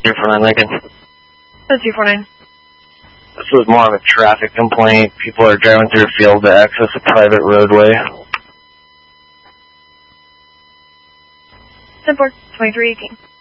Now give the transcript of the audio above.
249 Lincoln. That's 249. This was more of a traffic complaint. People are driving through a field to access a private roadway. 10-4, 2318.